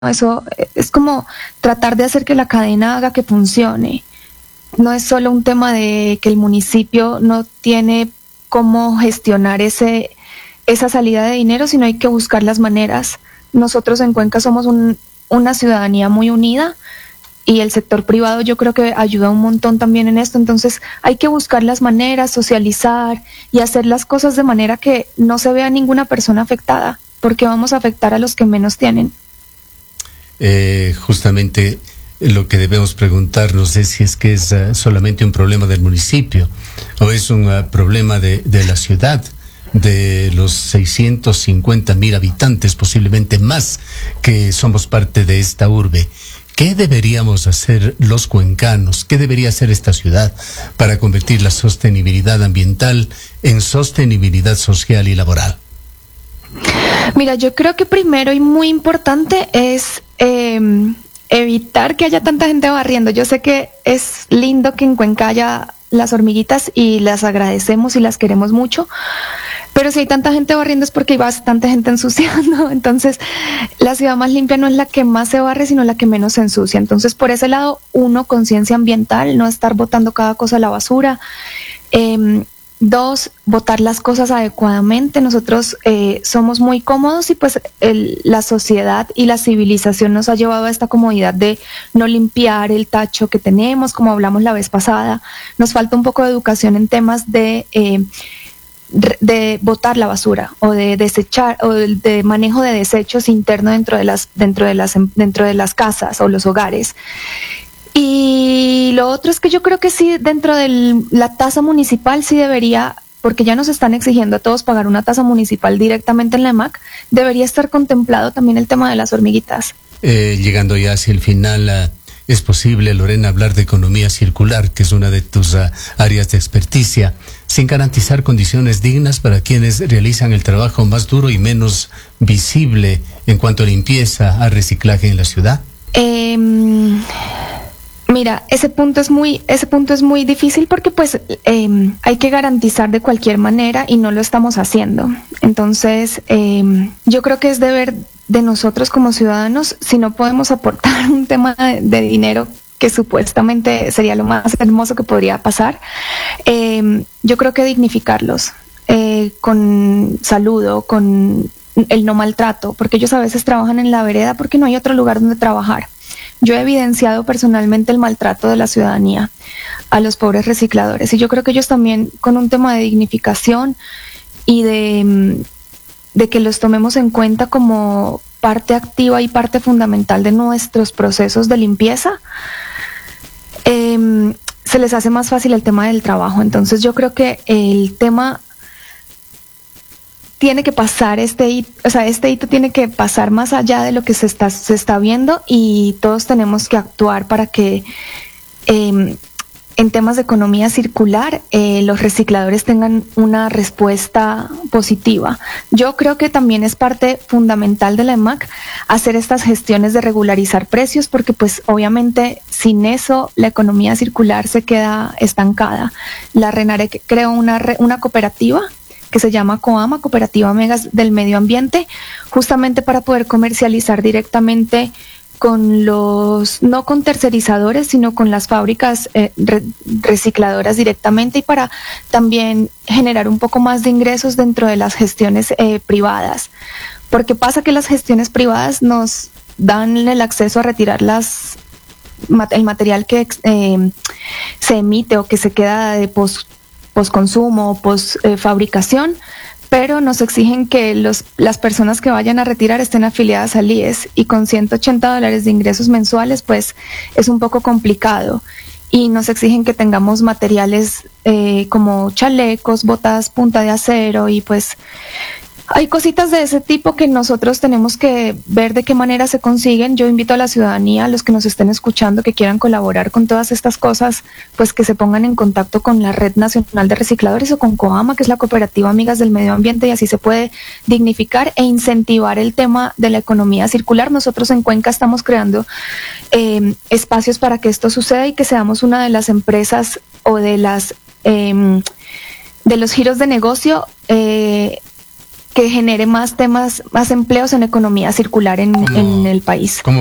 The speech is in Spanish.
Eso es como tratar de hacer que la cadena haga que funcione. No es solo un tema de que el municipio no tiene cómo gestionar esa salida de dinero, sino hay que buscar las maneras. Nosotros en Cuenca somos una ciudadanía muy unida y el sector privado yo creo que ayuda un montón también en esto. Entonces hay que buscar las maneras, socializar y hacer las cosas de manera que no se vea ninguna persona afectada, porque vamos a afectar a los que menos tienen. Justamente lo que debemos preguntarnos es si es que es solamente un problema del municipio o es un problema de la ciudad, de los 650,000 habitantes, posiblemente más, que somos parte de esta urbe. ¿Qué deberíamos hacer los cuencanos? ¿Qué debería hacer esta ciudad para convertir la sostenibilidad ambiental en sostenibilidad social y laboral? Mira, yo creo que primero y muy importante es evitar que haya tanta gente barriendo. Yo sé que es lindo que en Cuenca haya las hormiguitas y las agradecemos y las queremos mucho, pero si hay tanta gente barriendo es porque hay bastante gente ensuciando. Entonces la ciudad más limpia no es la que más se barre, sino la que menos se ensucia. Entonces por ese lado, uno, conciencia ambiental, no estar botando cada cosa a la basura. Dos, botar las cosas adecuadamente. Nosotros somos muy cómodos y pues la sociedad y la civilización nos ha llevado a esta comodidad de no limpiar el tacho que tenemos, como hablamos la vez pasada. Nos falta un poco de educación en temas de botar la basura o de desechar o de manejo de desechos interno dentro de las casas o los hogares. Y lo otro es que yo creo que sí, dentro de la tasa municipal sí debería, porque ya nos están exigiendo a todos pagar una tasa municipal directamente en la EMAC, debería estar contemplado también el tema de las hormiguitas. Llegando ya hacia el final, es posible, Lorena, hablar de economía circular, que es una de tus áreas de experticia, sin garantizar condiciones dignas para quienes realizan el trabajo más duro y menos visible en cuanto a limpieza, a reciclaje en la ciudad. Mira, ese punto es muy difícil porque pues hay que garantizar de cualquier manera y no lo estamos haciendo. Entonces, yo creo que es deber de nosotros como ciudadanos, si no podemos aportar un tema de dinero que supuestamente sería lo más hermoso que podría pasar, yo creo que dignificarlos con saludo, con el no maltrato, porque ellos a veces trabajan en la vereda porque no hay otro lugar donde trabajar. Yo he evidenciado personalmente el maltrato de la ciudadanía a los pobres recicladores y yo creo que ellos también, con un tema de dignificación y de que los tomemos en cuenta como parte activa y parte fundamental de nuestros procesos de limpieza, se les hace más fácil el tema del trabajo. Entonces yo creo que el tema tiene que pasar este hito tiene que pasar más allá de lo que se está viendo y todos tenemos que actuar para que en temas de economía circular los recicladores tengan una respuesta positiva. Yo creo que también es parte fundamental de la EMAC hacer estas gestiones de regularizar precios, porque pues obviamente sin eso la economía circular se queda estancada. La RENAREC creó una cooperativa que se llama COAMA, Cooperativa Megas del Medio Ambiente, justamente para poder comercializar directamente con no con tercerizadores, sino con las fábricas recicladoras directamente, y para también generar un poco más de ingresos dentro de las gestiones privadas. Porque pasa que las gestiones privadas nos dan el acceso a retirar el material que se emite o que se queda de postconsumo o postfabricación, pero nos exigen que las personas que vayan a retirar estén afiliadas al IES, y con $180 de ingresos mensuales pues es un poco complicado, y nos exigen que tengamos materiales como chalecos, botas punta de acero, y pues hay cositas de ese tipo que nosotros tenemos que ver de qué manera se consiguen. Yo invito a la ciudadanía, a los que nos estén escuchando, que quieran colaborar con todas estas cosas, pues que se pongan en contacto con la Red Nacional de Recicladores o con COAMA, que es la Cooperativa Amigas del Medio Ambiente, y así se puede dignificar e incentivar el tema de la economía circular. Nosotros en Cuenca estamos creando espacios para que esto suceda y que seamos una de las empresas o de los giros de negocio que genere más empleos en economía circular en el país.